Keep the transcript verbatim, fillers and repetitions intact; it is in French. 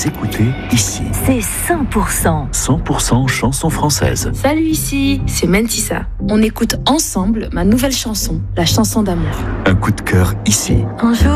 Vous écoutez ici. C'est cent pour cent. cent pour cent chansons françaises. Salut, ici, c'est Mentissa. On écoute ensemble ma nouvelle chanson, la chanson d'amour. Un coup de cœur ici. Bonjour.